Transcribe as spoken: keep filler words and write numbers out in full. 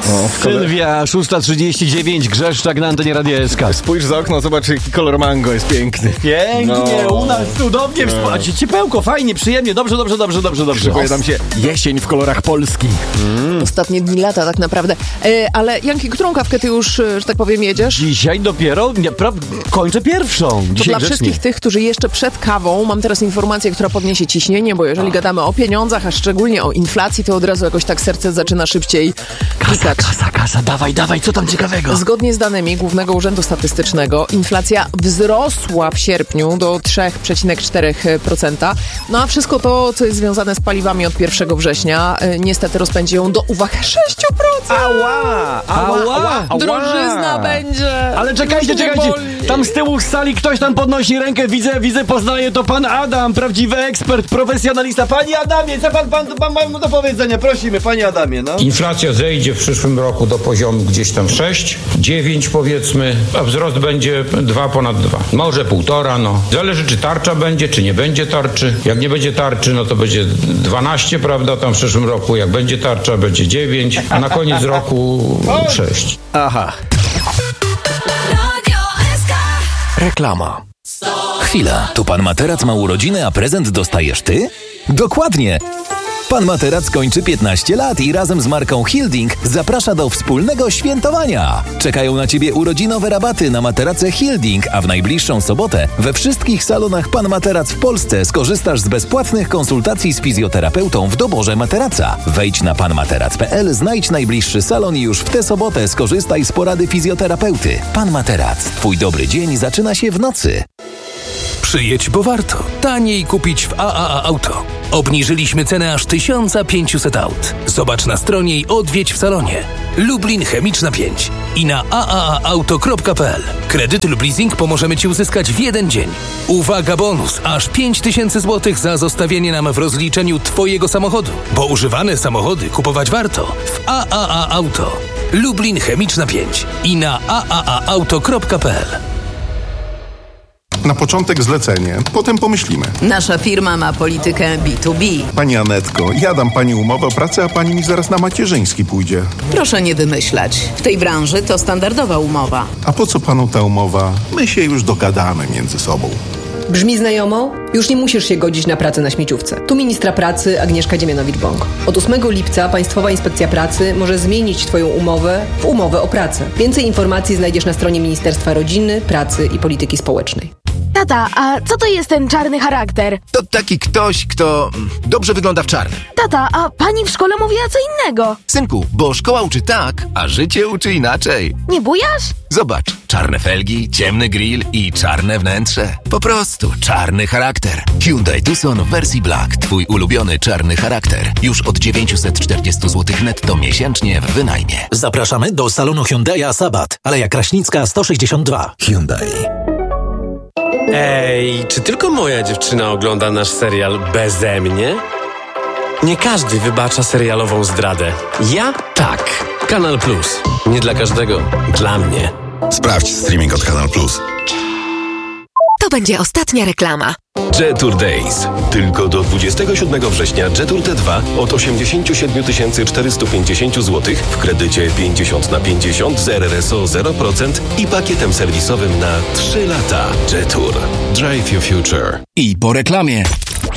Sylwia, szósta trzydzieści dziewięć, Grzeszczak na antenie Radia S K. Spójrz za okno, zobacz jaki kolor mango jest piękny. Pięknie, no. U nas cudownie, no. Ciepełko, fajnie, przyjemnie, dobrze, dobrze, dobrze, dobrze, dobrze. Szykuje nam się jesień w kolorach Polski. Mm. Ostatnie dni lata tak naprawdę. E, ale Janki, którą kawkę ty już, że tak powiem, jedziesz? Dzisiaj dopiero nie, pra, kończę pierwszą. Dzisiaj to dla grzecznie. wszystkich tych, którzy jeszcze przed kawą, mam teraz informację, która podniesie ciśnienie, bo jeżeli gadamy o pieniądzach, a szczególnie o inflacji, to od razu jakoś tak serce zaczyna szybciej klikać. Kasa, kasa, kasa, dawaj, dawaj, co tam ciekawego? Zgodnie z danymi Głównego Urzędu Statystycznego inflacja wzrosła w sierpniu do trzy przecinek cztery procent. No a wszystko to, co jest związane z paliwami od pierwszego września, niestety rozpędzi ją do, uwaga, sześć procent! Ała! Ała! Ała! Ała! Drożyzna będzie! Ale czekajcie, czekajcie! Tam z tyłu z sali ktoś tam podnosi rękę, widzę, widzę, poznaję, to pan Adam, prawdziwy ekspert, profesjonalista. Panie Adamie, co pan, pan, pan ma do powiedzenia? Prosimy, panie Adamie, no. Inflacja zejdzie w przyszłym roku do poziomu gdzieś tam sześć, dziewięć powiedzmy, a wzrost będzie dwa ponad dwa. Może półtora, no. Zależy, czy tarcza będzie, czy nie będzie tarczy. Jak nie będzie tarczy, no to będzie dwanaście, prawda, tam w przyszłym roku. Jak będzie tarcza, będzie dziewięć, a na koniec roku sześć. Aha. Reklama. Chwila, to pan Materac ma urodziny, a prezent dostajesz ty? Dokładnie! Pan Materac kończy piętnaście lat i razem z marką Hilding zaprasza do wspólnego świętowania. Czekają na ciebie urodzinowe rabaty na materace Hilding, a w najbliższą sobotę we wszystkich salonach Pan Materac w Polsce skorzystasz z bezpłatnych konsultacji z fizjoterapeutą w doborze materaca. Wejdź na pan materac kropka p l, znajdź najbliższy salon i już w tę sobotę skorzystaj z porady fizjoterapeuty. Pan Materac, twój dobry dzień zaczyna się w nocy. Przyjedź, bo warto. Taniej kupić w A A A Auto. Obniżyliśmy cenę aż tysiąc pięćset aut. Zobacz na stronie i odwiedź w salonie. Lublin Chemiczna pięć i na a a a auto kropka p l. Kredyt lub leasing pomożemy Ci uzyskać w jeden dzień. Uwaga, bonus! Aż pięć tysięcy złotych za zostawienie nam w rozliczeniu Twojego samochodu. Bo używane samochody kupować warto w A A A Auto. Lublin Chemiczna pięć i na a a a auto kropka p l. Na początek zlecenie, potem pomyślimy. Nasza firma ma politykę B dwa B. Pani Anetko, ja dam pani umowę o pracę, a pani mi zaraz na macierzyński pójdzie. Proszę nie wymyślać. W tej branży to standardowa umowa. A po co panu ta umowa? My się już dogadamy między sobą. Brzmi znajomo? Już nie musisz się godzić na pracę na śmieciówce. Tu ministra pracy Agnieszka Dziemianowicz-Bąk. Od ósmego lipca Państwowa Inspekcja Pracy może zmienić Twoją umowę w umowę o pracę. Więcej informacji znajdziesz na stronie Ministerstwa Rodziny, Pracy i Polityki Społecznej. Tata, a co to jest ten czarny charakter? To taki ktoś, kto dobrze wygląda w czarnym. Tata, a pani w szkole mówiła co innego. Synku, bo szkoła uczy tak, a życie uczy inaczej. Nie bujasz? Zobacz, czarne felgi, ciemny grill i czarne wnętrze. Po prostu czarny charakter. Hyundai Tucson w wersji Black. Twój ulubiony czarny charakter. Już od dziewięćset czterdzieści złotych netto miesięcznie w wynajmie. Zapraszamy do salonu Hyundai'a Sabat. Aleja Kraśnicka sto sześćdziesiąt dwa. Hyundai. Ej, czy tylko moja dziewczyna ogląda nasz serial beze mnie? Nie każdy wybacza serialową zdradę. Ja tak. Kanal Plus. Nie dla każdego. Dla mnie. Sprawdź streaming od Kanal Plus. To będzie ostatnia reklama. Jetour Days. Tylko do dwudziestego siódmego września Jetour T dwa od osiemdziesiąt siedem tysięcy czterysta pięćdziesiąt złotych w kredycie pięćdziesiąt na pięćdziesiąt z R R S O zero procent i pakietem serwisowym na trzy lata. Jetour. Drive your future. I po reklamie.